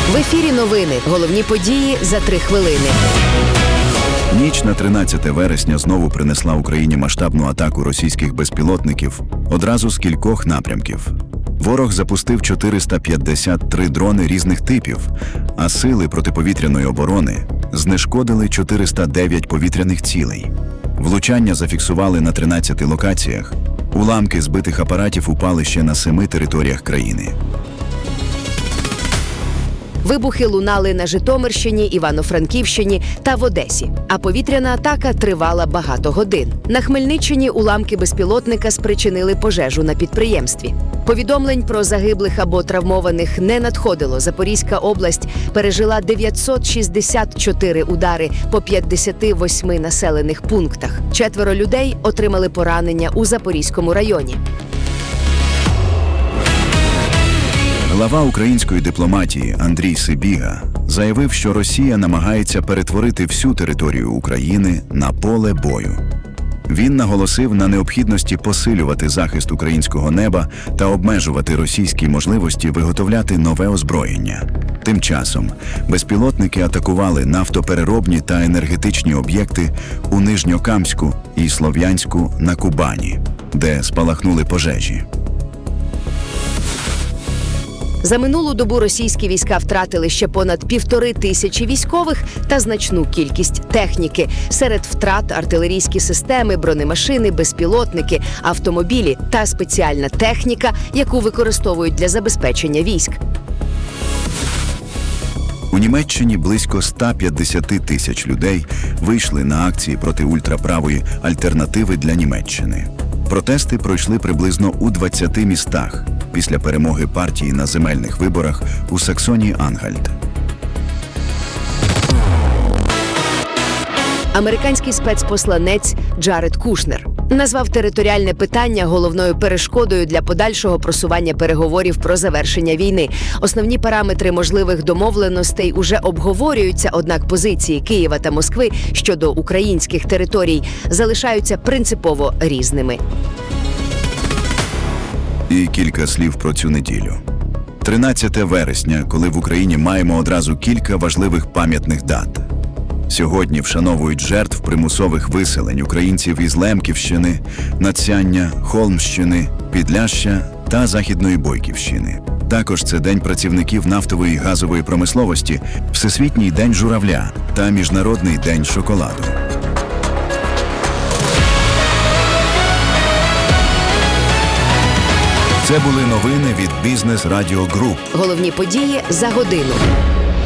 В ефірі новини. Головні події за 3 хвилини. Ніч на 13 вересня знову принесла Україні масштабну атаку російських безпілотників одразу з кількох напрямків. Ворог запустив 453 дрони різних типів, а сили протиповітряної оборони знешкодили 409 повітряних цілей. Влучання зафіксували на 13 локаціях. Уламки збитих апаратів упали ще на 7 територіях країни. Вибухи лунали на Житомирщині, Івано-Франківщині та в Одесі. А повітряна атака тривала багато годин. На Хмельниччині уламки безпілотника спричинили пожежу на підприємстві. Повідомлень про загиблих або травмованих не надходило. Запорізька область пережила 964 удари по 58 населених пунктах. 4 людей отримали поранення у Запорізькому районі. Глава української дипломатії Андрій Сибіга заявив, що Росія намагається перетворити всю територію України на поле бою. Він наголосив на необхідності посилювати захист українського неба та обмежувати російські можливості виготовляти нове озброєння. Тим часом безпілотники атакували нафтопереробні та енергетичні об'єкти у Нижньокамську і Слов'янську на Кубані, де спалахнули пожежі. За минулу добу російські війська втратили ще понад 1500 військових та значну кількість техніки. Серед втрат – артилерійські системи, бронемашини, безпілотники, автомобілі та спеціальна техніка, яку використовують для забезпечення військ. У Німеччині близько 150 тисяч людей вийшли на акції проти ультраправої альтернативи для Німеччини. Протести пройшли приблизно у 20 містах після перемоги партії на земельних виборах у Саксонії-Ангальт. Американський спецпосланець Джаред Кушнер назвав територіальне питання головною перешкодою для подальшого просування переговорів про завершення війни. Основні параметри можливих домовленостей уже обговорюються, однак позиції Києва та Москви щодо українських територій залишаються принципово різними. І кілька слів про цю неділю. 13 вересня, коли в Україні маємо одразу кілька важливих пам'ятних дат. Сьогодні вшановують жертв примусових виселень українців із Лемківщини, Надсяння, Холмщини, Підляшшя та Західної Бойківщини. Також це День працівників нафтової і газової промисловості, Всесвітній день журавля та Міжнародний день шоколаду. Це були новини від Бізнес Радіо Груп. Головні події за годину.